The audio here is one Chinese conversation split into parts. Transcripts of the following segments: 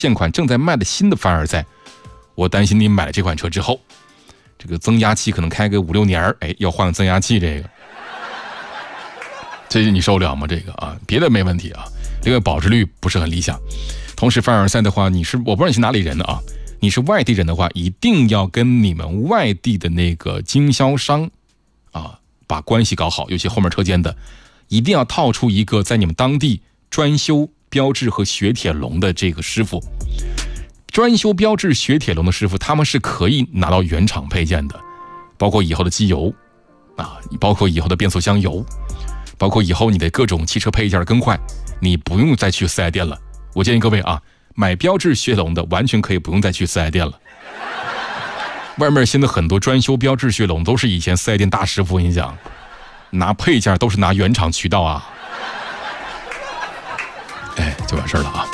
现款正在卖的新的凡尔赛，我担心你买了这款车之后，这个增压器可能开个5-6年，要换增压器，这你受得了吗？这个啊，别的没问题啊，这个保值率不是很理想。同时，凡尔赛的话，我不知道你是哪里人的啊，你是外地人的话，一定要跟你们外地的那个经销商啊把关系搞好，尤其后面车间的，一定要套出一个在你们当地专修标致和雪铁龙的这个师傅。专修标致雪铁龙的师傅，他们是可以拿到原厂配件的，包括以后的机油啊，包括以后的变速箱油，包括以后你的各种汽车配件的更换，你不用再去4S店了。我建议各位啊，买标致雪铁龙的完全可以不用再去4S店了。外面现在很多专修标致雪铁龙都是以前4S店大师傅，我跟你讲，拿配件都是拿原厂渠道啊，就完事了啊。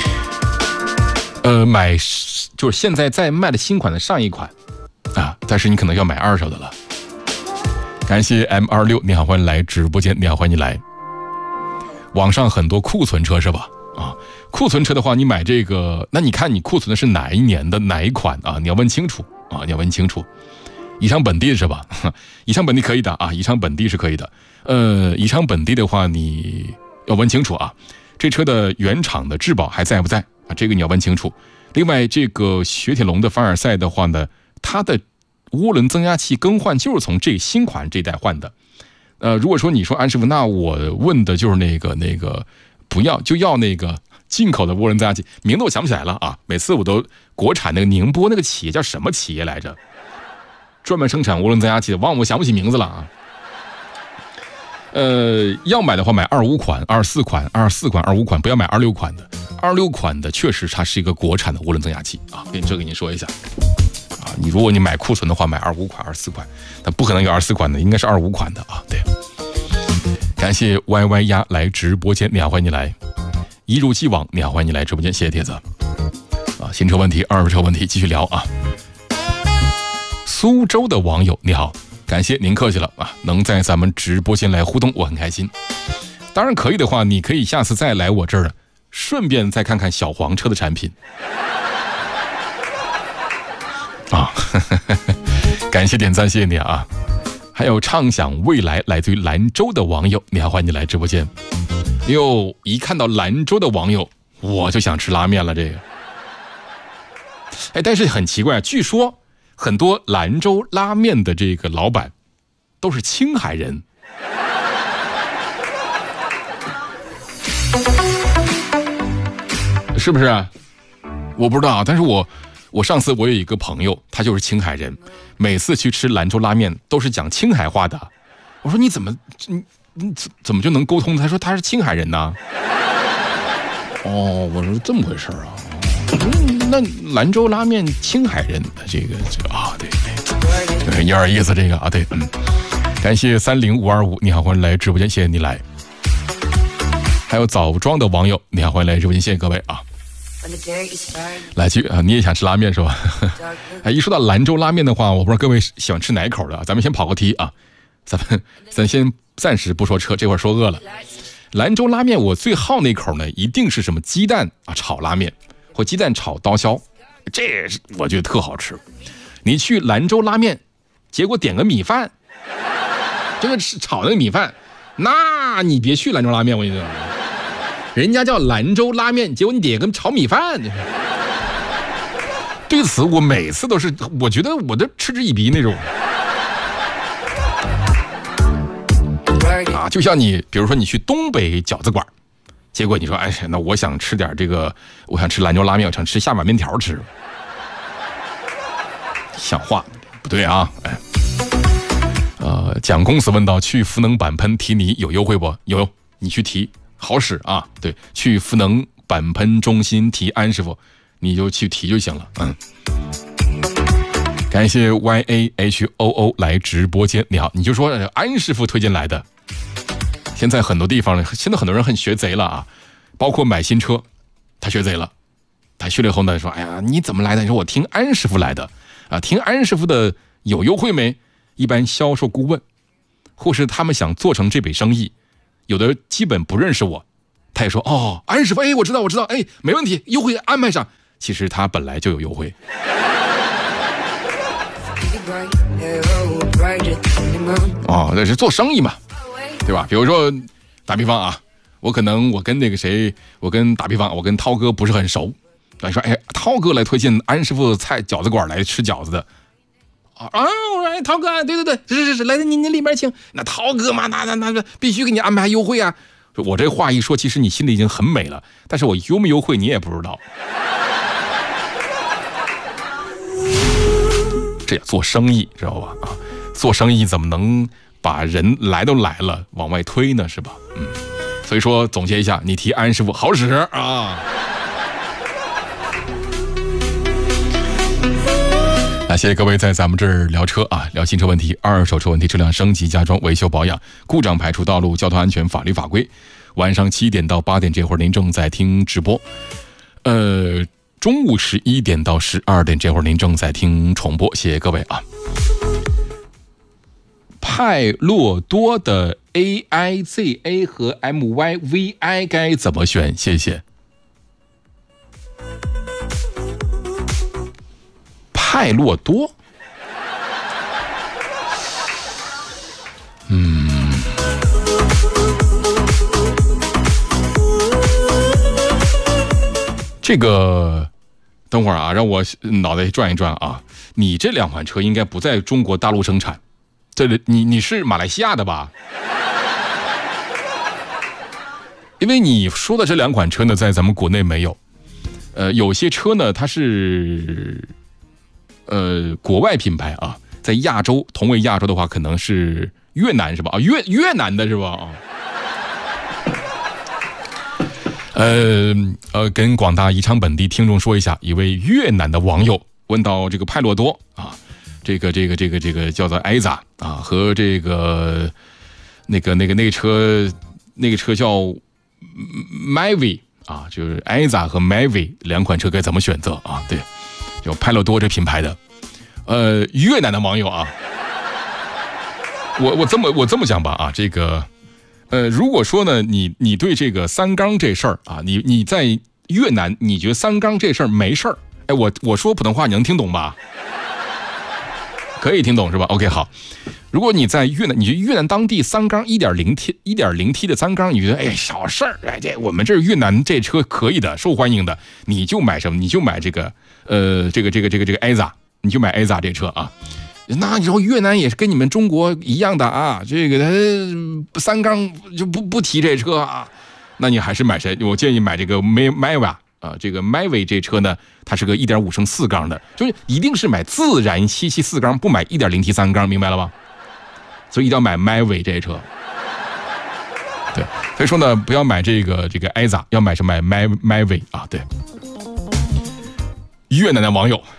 买就是现在在卖的新款的上一款啊，但是你可能要买二手的了。感谢 M26， 你好，欢迎来直播间，你好，欢迎你来。网上很多库存车是吧？啊，库存车的话，你买这个，那你看你库存的是哪一年的哪一款啊？你要问清楚啊，你要问清楚。宜昌本地是吧？宜昌本地可以的啊，宜昌本地是可以的。宜昌本地的话，你要问清楚啊，这车的原厂的质保还在不在啊？这个你要问清楚。另外，这个雪铁龙的凡尔赛的话呢，它的涡轮增压器更换就是从这新款这代换的。如果说你说安师傅，那我问的就是那个不要，就要那个进口的涡轮增压器，名字我想不起来了啊。每次我都国产那个宁波那个企业叫什么企业来着？专门生产涡轮增压器的，我想不起名字了啊。要买的话买25款、24款、25款，不要买26款的。26款的确实它是一个国产的涡轮增压器啊，给您说一下啊。如果你买库存的话，买25款、24款，它不可能有24款的，应该是25款的啊。对，感谢 YY 鸭来直播间，你好，欢迎你来。一如既往，你好，欢迎你来直播间，谢谢帖子啊。新车问题、二手车问题继续聊啊。苏州的网友你好，感谢您客气了啊，能在咱们直播间来互动，我很开心。当然可以的话，你可以下次再来我这儿，顺便再看看小黄车的产品啊。感谢点赞，谢谢你啊。还有畅想未来来自于兰州的网友，你好，欢迎你来直播间。哟，一看到兰州的网友，我就想吃拉面了。这个，但是很奇怪，据说很多兰州拉面的这个老板都是青海人。是不是啊？我不知道，但是我上次我有一个朋友，他就是青海人，每次去吃兰州拉面都是讲青海话的。我说你怎么就能沟通？他说他是青海人呢。哦，我说这么回事啊。那兰州拉面青海人的这个啊，对，有点意思这个啊，对，感谢30525，你好，欢迎来直播间，谢谢你来。还有枣庄的网友，你好，欢迎来直播间，谢谢各位啊。来去啊，你也想吃拉面是吧？一说到兰州拉面的话，我不知道各位喜欢吃哪口的，咱们先跑个题啊，咱先暂时不说车，这会儿说饿了。兰州拉面我最好那口呢，一定是什么鸡蛋啊炒拉面或鸡蛋炒刀削，这是我觉得特好吃。你去兰州拉面，结果点个米饭，这个炒那个米饭，那你别去兰州拉面，我跟你讲。人家叫兰州拉面，结果你点个炒米饭，对此我每次都是，我觉得我都嗤之以鼻那种啊。就像你比如说你去东北饺子馆，结果你说那我想吃点这个，我想吃兰州拉面，我想吃下碗面条吃，像话不对啊。蒋公子问到，去福能板喷提你有优惠不？有，你去提好使啊。对，去福能板喷中心提安师傅，你就去提就行了。感谢 YAHOO 来直播间，你好，你就说安师傅推荐来的。现在很多地方，现在很多人很学贼了啊，包括买新车，他学贼了，他去了以后呢，说你怎么来的？你说我听安师傅来的啊，听安师傅的有优惠没？一般销售顾问或是他们想做成这笔生意，有的基本不认识我， 他也说哦，安师傅，哎，我知道，哎，没问题，优惠安排上。其实他本来就有优惠。哦，那是做生意嘛，对吧？比如说打比方啊，我跟那个谁，我跟涛哥不是很熟，他说哎，涛哥来推荐安师傅菜饺子馆来吃饺子的。我说哎，涛哥，对，是，来，您里面请。那涛哥嘛，那必须给你安排优惠啊。我这话一说，其实你心里已经很美了，但是我优没优惠你也不知道。这也做生意，知道吧？啊，做生意怎么能把人来都来了往外推呢？是吧？所以说总结一下，你提安师傅好使啊。谢谢各位在咱们这儿聊车啊，聊新车问题、二手车问题、车辆升级、加装、维修保养、故障排除、道路交通安全、法律法规。晚上7点到8点这会儿您正在听直播，中午11点到12点这会儿您正在听重播。谢谢各位啊。派洛多的 AIZA 和 MYVI 该怎么选？谢谢。派洛多，这个等会儿啊，让我脑袋转一转啊。你这两款车应该不在中国大陆生产，你是马来西亚的吧？因为你说的这两款车呢，在咱们国内没有。有些车呢，它是国外品牌啊，在亚洲同为亚洲的话，可能是越南是吧？啊，越南的是吧？啊。跟广大宜昌本地听众说一下，一位越南的网友问到这个派洛多啊，这个叫做 AIZA 啊，和这个那个车叫 Myvi 啊，就是 AIZA 和 Myvi 两款车该怎么选择啊？对，有派洛多这品牌的，越南的网友啊，我这么讲吧啊，这个。如果说呢，你对这个三缸这事儿啊，你在越南，你觉得三缸这事儿没事儿？哎，我说普通话你能听懂吧？可以听懂是吧 ？OK， 好。如果你在越南，你觉得越南当地三缸 1.0T 的三缸，你觉得哎小事儿，哎这我们这越南这车可以的，受欢迎的，你就买什么？你就买这个这个 AIZA， 你就买 AIZA 这车啊。那你说越南也是跟你们中国一样的啊，这个它三缸就不提这车啊，那你还是买谁？我建议买这个 Myvi 啊，这个 Myvi 这车呢，它是个 1.5升4缸的，就是一定是买自然吸气4缸，不买 1.0T 3缸，明白了吧？所以一定要买 Myvi 这车。对，所以说呢，不要买这个 AIZA， 要买什么？Myvi 啊，对。越南的网友。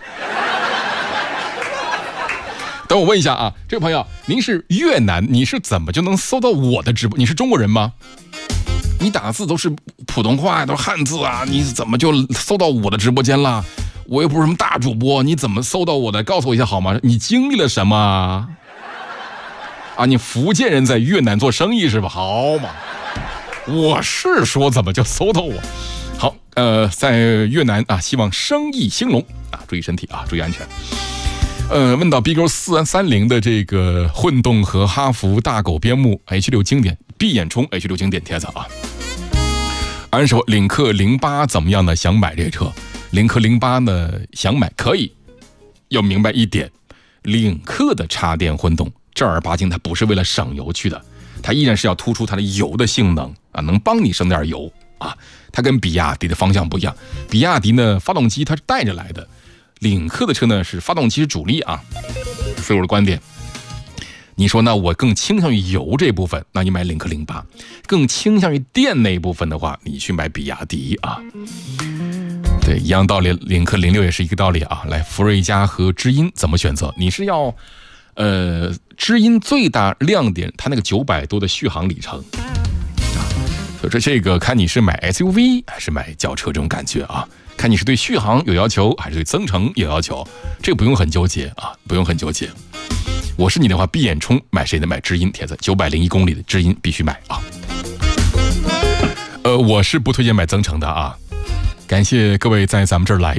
等我问一下啊，这位朋友，您是越南，你是怎么就能搜到我的直播？你是中国人吗？你打字都是普通话，都是汉字啊，你怎么就搜到我的直播间了？我又不是什么大主播，你怎么搜到我的？告诉我一下好吗？你经历了什么啊？你福建人在越南做生意是吧？好嘛，我是说怎么就搜到我？好，在越南啊，希望生意兴隆啊，注意身体啊，注意安全。问到 BQ 430的这个混动和哈弗大狗边牧 H6 经典闭眼冲 H6 经典帖子啊。安师傅，领克08怎么样呢？想买这车。领克08呢想买可以，要明白一点，领克的插电混动正儿八经它不是为了省油去的，它依然是要突出它的油的性能啊，能帮你省点油啊。它跟比亚迪的方向不一样，比亚迪呢发动机它是带着来的。领克的车呢是发动机是主力啊，所以我的观点，你说呢？我更倾向于油这部分，那你买领克08；更倾向于电那一部分的话，你去买比亚迪啊。对，一样道理，领克06也是一个道理啊。来，福瑞加和知音怎么选择？你是要知音最大亮点，它那个900多的续航里程啊，所以这个看你是买 SUV 还是买轿车这种感觉啊。看你是对续航有要求还是对增程有要求，这个不用很纠结啊，不用很纠结。我是你的话，闭眼冲买谁呢？买知音帖子，901公里的知音必须买啊。 我是不推荐买增程的啊。感谢各位在咱们这儿来。